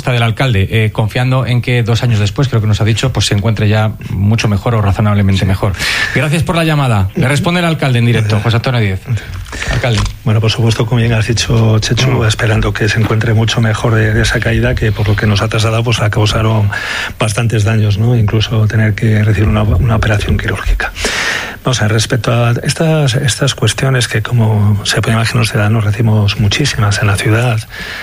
respuesta del alcalde, confiando en que 2 años después, creo que nos ha dicho, pues se encuentre ya mucho mejor o razonablemente mejor. Gracias por la llamada. Le responde el alcalde en directo, José Antonio Díez. Alcalde. Bueno, por supuesto, como bien has dicho, Chechu, esperando que se encuentre mucho mejor de esa caída, que por lo que nos ha trasladado, pues la causaron bastantes daños, ¿no? Incluso tener que recibir una operación quirúrgica. Vamos a ver, respecto a estas cuestiones que, como se puede imaginar, ciudadanos recibimos muchísimas en la ciudad,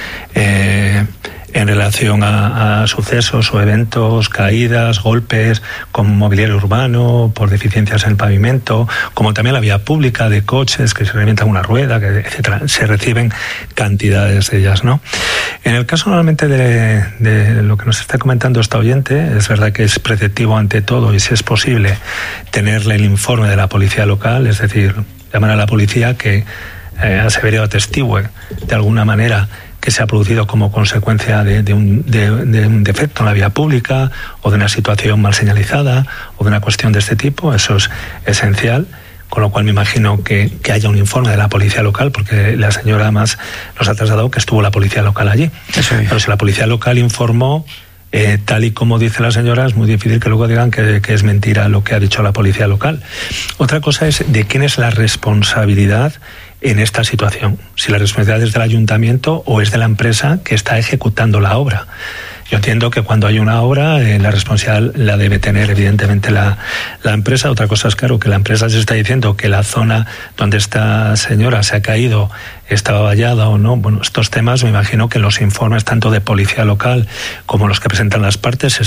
en relación a sucesos o eventos, caídas, golpes con mobiliario urbano, por deficiencias en el pavimento, como también la vía pública de coches que se revientan una rueda, etcétera. Se reciben cantidades de ellas, ¿no? En el caso normalmente de lo que nos está comentando esta oyente, es verdad que es preceptivo ante todo, y si es posible, tenerle el informe de la policía local, es decir, llamar a la policía que asevere o atestigue de alguna manera que se ha producido como consecuencia de un defecto en la vía pública o de una situación mal señalizada o de una cuestión de este tipo. Eso es esencial, con lo cual me imagino que haya un informe de la policía local, porque la señora más nos ha trasladado que estuvo la policía local allí. Pero si la policía local informó, tal y como dice la señora, es muy difícil que luego digan que es mentira lo que ha dicho la policía local. Otra cosa es de quién es la responsabilidad en esta situación, si la responsabilidad es del ayuntamiento o es de la empresa que está ejecutando la obra. Yo entiendo que cuando hay una obra, la responsabilidad la debe tener evidentemente la empresa. Otra cosa es, claro, que la empresa se está diciendo que la zona donde esta señora se ha caído estaba vallada o no. Bueno, estos temas me imagino que los informes tanto de policía local como los que presentan las partes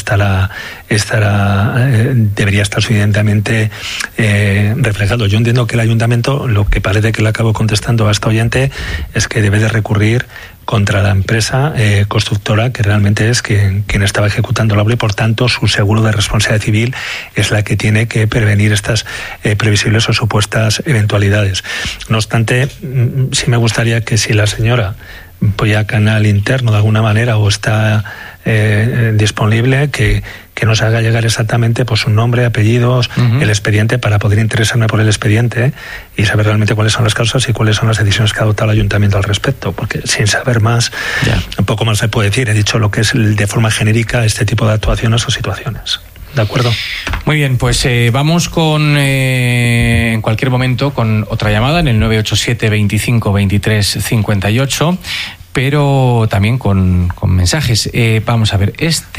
debería estar suficientemente reflejado. Yo entiendo que el ayuntamiento, lo que parece que le acabo contestando a esta oyente, es que debe de recurrir contra la empresa constructora, que realmente es quien estaba ejecutando la obra, y por tanto su seguro de responsabilidad civil es la que tiene que prevenir estas previsibles o supuestas eventualidades. No obstante, sí me gustaría que si la señora vía canal interno de alguna manera o está disponible, que nos haga llegar exactamente pues su nombre, apellidos, el expediente, para poder interesarme por el expediente y saber realmente cuáles son las causas y cuáles son las decisiones que ha adoptado el ayuntamiento al respecto, porque sin saber más, un poco más se puede decir. He dicho lo que es de forma genérica este tipo de actuaciones o situaciones. ¿De acuerdo? Muy bien, pues vamos con en cualquier momento con otra llamada en el 987 25 23 58, pero también con mensajes. Vamos a ver,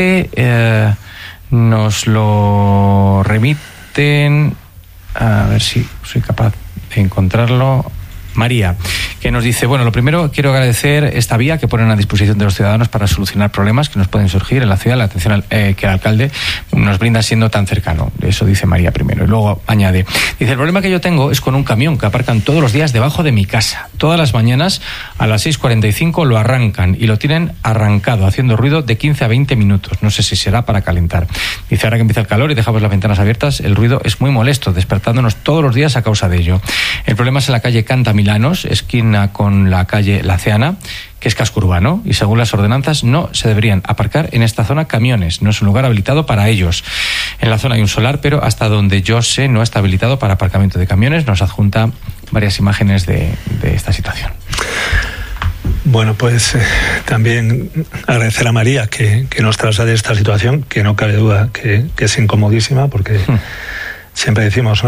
nos lo remiten, a ver si soy capaz de encontrarlo. María, que nos dice, bueno, lo primero, quiero agradecer esta vía que ponen a disposición de los ciudadanos para solucionar problemas que nos pueden surgir en la ciudad, la atención que el alcalde nos brinda siendo tan cercano. Eso dice María primero. Y luego añade, dice, el problema que yo tengo es con un camión que aparcan todos los días debajo de mi casa. Todas las mañanas a las 6:45 lo arrancan y lo tienen arrancado, haciendo ruido de 15 a 20 minutos. No sé si será para calentar. Dice, ahora que empieza el calor y dejamos las ventanas abiertas, el ruido es muy molesto, despertándonos todos los días a causa de ello. El problema es en la calle Canta Milanos, esquina con la calle Laceana, que es casco urbano, y según las ordenanzas no se deberían aparcar en esta zona camiones, no es un lugar habilitado para ellos. En la zona hay un solar, pero hasta donde yo sé no está habilitado para aparcamiento de camiones. Nos adjunta varias imágenes de esta situación. Bueno, pues también agradecer a María que nos traslade esta situación, que no cabe duda que es incomodísima, porque siempre decimos, ¿no?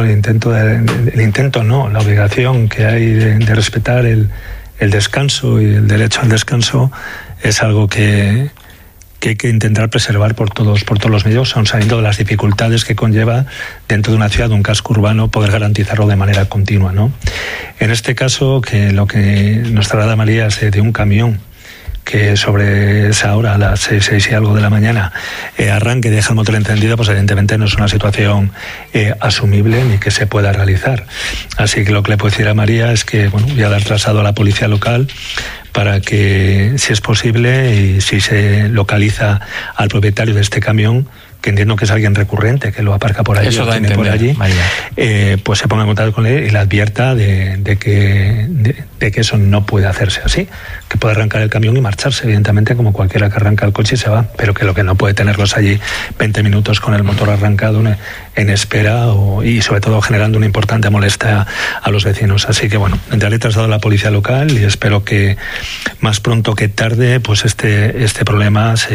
La obligación que hay de respetar el descanso y el derecho al descanso es algo que hay que intentar preservar por todos los medios, aun sabiendo de las dificultades que conlleva dentro de una ciudad, de un casco urbano, poder garantizarlo de manera continua, ¿no? En este caso, que lo que nos traslada María es de un camión que sobre esa hora, a las 6 y algo de la mañana, arranque y deja el motor encendido, pues evidentemente no es una situación asumible ni que se pueda realizar. Así que lo que le puedo decir a María es que, bueno, voy a dar traslado a la policía local para que, si es posible y si se localiza al propietario de este camión, que entiendo que es alguien recurrente, que lo aparca por allí, eso o tiene por allí, pues se ponga en contacto con él y le advierta de que eso no puede hacerse así, que puede arrancar el camión y marcharse, evidentemente, como cualquiera que arranca el coche y se va, pero que lo que no puede tenerlos allí 20 minutos con el motor arrancado en espera y sobre todo generando una importante molestia a los vecinos. Así que bueno, entraré trasladado a la policía local y espero que más pronto que tarde pues este problema se